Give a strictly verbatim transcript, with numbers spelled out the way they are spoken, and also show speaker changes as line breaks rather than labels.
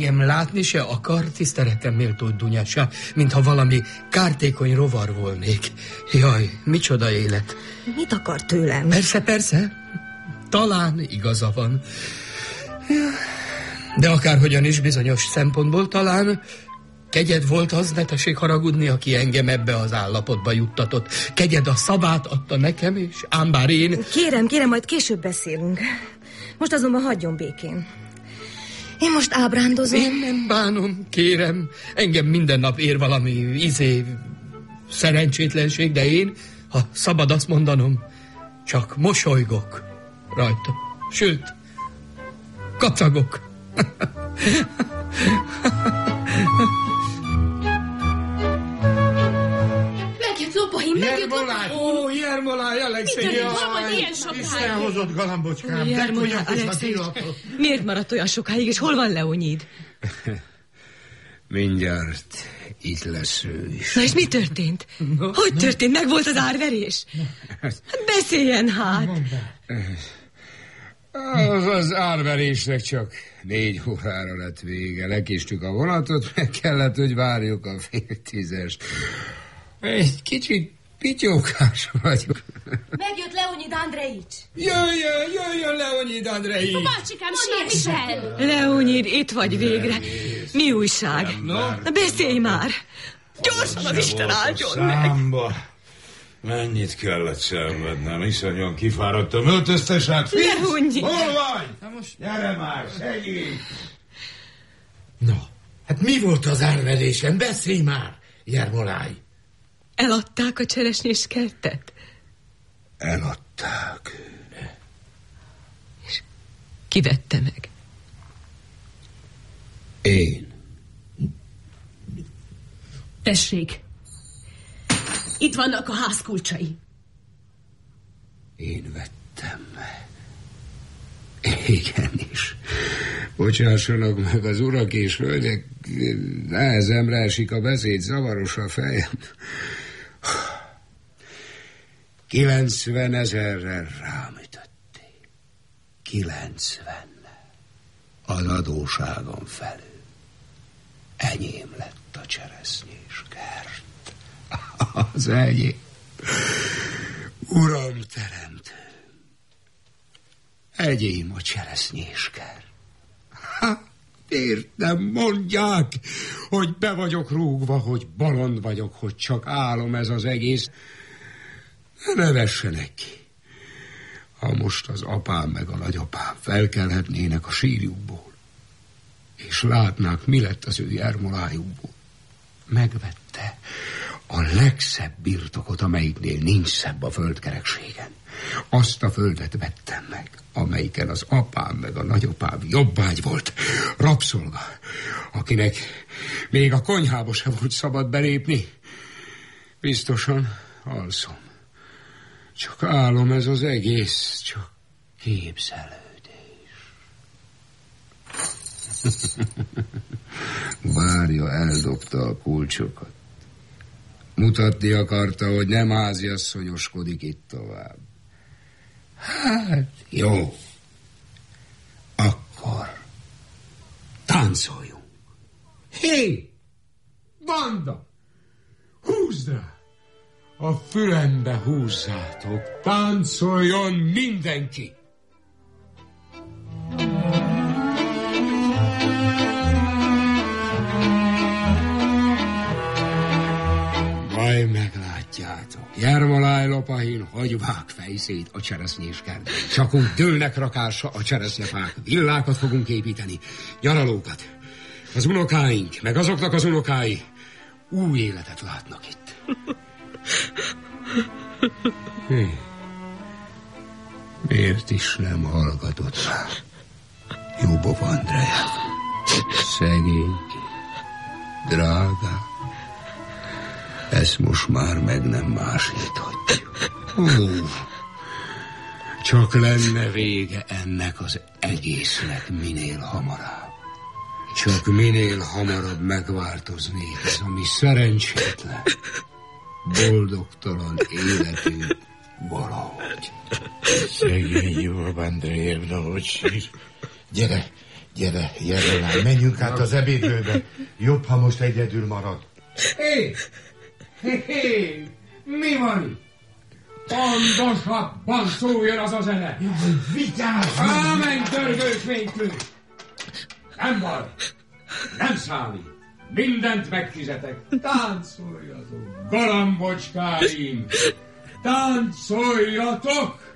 engem látni se akar, tiszteletem méltó Dunyásá, mintha valami kártékony rovar volnék. Jaj, micsoda élet.
Mit akar tőlem?
Persze, persze. Talán igaza van. De akárhogyan is bizonyos szempontból talán kegyed volt az, ne tessék haragudni, aki engem ebbe az állapotba juttatott. Kegyed a szavát adta nekem, és ám bár én...
Kérem, kérem, majd később beszélünk. Most azonban hagyjon békén. Én most ábrándozom.
Én nem bánom, kérem. Engem minden nap ér valami izé szerencsétlenség, de én, ha szabad azt mondanom, csak mosolygok rajta. Sőt, kacagok.
Megjött lopaim, megjött
lopaim! Ó, Jermoláj, Alexej! Isten hozott galambocskám!
Jermoláj, Alexej, miért maradt olyan sokáig, és hol van Leonyid?
Mindjárt itt lesz ő is.
Na és mi történt? Hogy történt? Meg volt az árverés? Beszéljen hát!
Az, az árverésnek csak négy órára lett vége. Lekéstük a vonatot, meg kellett, hogy várjuk a fél tízest. Egy kicsit pityókás vagyok.
Megjött Leonyid Andrejics.
Jöjjön, jöjjön Leonyid Andrejics.
A bácsikám, Michel.
Leonyid, itt vagy végre. Mi újság? Na, beszélj már. Gyorsan az Isten áldjon meg.
Mennyit kellett szenvednem, iszonyan kifáradtam. Öltöztesek, Fitz! Hol vagy? Na most... Gyere már, segíts!
No, hát mi volt az árverésen? Beszélj már, Jermoláj!
Eladták a cseresnyés kertet?
Eladták.
És ki vette meg?
Én.
Tessék! Itt vannak a ház kulcsai.
Én vettem meg. Igenis. Bocsássanak meg az urak és hölgyek, nehezemre esik a beszéd, zavaros a fejem. Kilencven ezerrel rám ütötték. Kilencven. Az adóságon felül. Enyém lett a cseresznyés kert. Az enyém. Uram teremtő. Egyém a cseresznyéskert. Ha, miért nem mondják, hogy be vagyok rúgva, hogy bolond vagyok, hogy csak álom ez az egész. Ne vessenek ki. Ha most az apám meg a nagyapám felkelhetnének a sírjukból, és látnák, mi lett az ő Jermolájukból. Megvette a legszebb birtokot, amelyiknél nincs szebb a földkerekségen. Azt a földet vettem meg, amelyiken az apám meg a nagyapám jobbágy volt, rabszolga, akinek még a konyhába se volt szabad belépni. Biztosan alszom. Csak álom ez az egész, csak képzelődés. Várja, eldobta a kulcsokat. Mutatni akarta, hogy nem háziasszonyoskodik itt tovább. Hát, jó. Akkor táncoljunk. Hé! Banda! Húzd rá! A fülembe húzzátok. Táncoljon mindenki! Majd meglátjátok. Jermoláj Lopahin hogy vág fejszét a cseresznyéskert. Csak úgy dőlnek rakásra a cseresznyefák. Villákat fogunk építeni. Nyaralókat. Az unokáink, meg azoknak az unokái új életet látnak itt. Hé. Miért is nem hallgatott rá? Jubov Andrejev. Szegény, drága. Ezt most már meg nem másíthatjuk. Ó, csak lenne vége ennek az egésznek minél hamarabb. Csak minél hamarabb megváltoznék ez a mi szerencsétlen, boldogtalan életünk valahogy.
Szegény Jubov Andrejevna, hogy sír. Gyere, Gyere, gyere, lány, menjünk át az ebédlőbe. Jobb, ha most egyedül marad.
Hé! Hé, hé! Mi van itt? Pontosabban szóljon az a zene!
Jaj, vigyázz!
Ámen, törgős fénykő! Nem baj! Nem számít! Mindent megfizetek! Táncoljatok, galambocskáim! Táncoljatok!